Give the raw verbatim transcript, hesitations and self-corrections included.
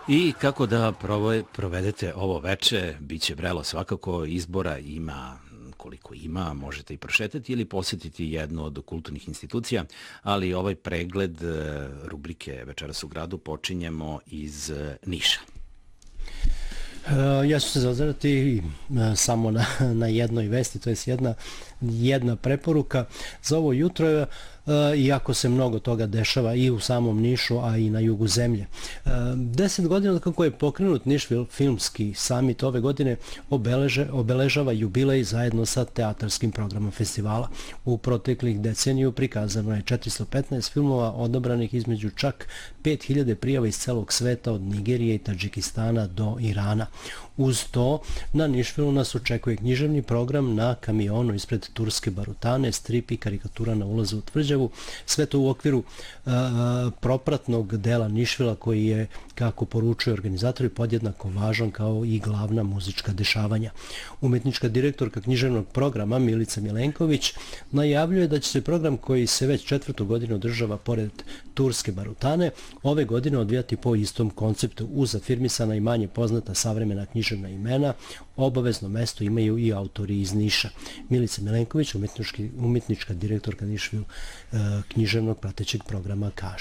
I kako da provedete ovo veče, bit će vrelo svakako, izbora ima koliko ima, možete i prošetati ili posjetiti jednu od kulturnih institucija, ali ovaj pregled rubrike Večeras u gradu počinjemo iz Niša. Ja ću se zazrati samo na, na jednoj vesti, to je jedna, jedna preporuka za ovo jutro, iako se mnogo toga dešava i u samom Nišu, a i na jugu zemlje. Deset godina od kako je pokrenut Niš filmski summit ove godine obeleže, obeležava jubilej zajedno sa teatarskim programom festivala. U proteklih deceniju prikazano je četiristo petnaest filmova odabranih između čak pet hiljada prijava iz celog sveta od Nigerije i Tadžikistana do Irana. Uz to, na Nišvilu nas očekuje književni program na kamionu ispred turske barutane, strip i karikatura na ulazu u tvrđavu. Sve to u okviru uh, propratnog dela Nišvila koji je, kako poručuju organizatori, podjednako važan kao i glavna muzička dešavanja. Umetnička direktorka književnog programa Milica Milenković najavljuje da će se program koji se već četvrtu godinu održava pored turske barutane ove godine odvijati po istom konceptu uz afirmisana i manje poznata savremena književna imena. Obavezno mesto imaju i autori iz Niša. Milica Milenković, umetnička direktorka Nišvil književnog pratećeg programa, kaže.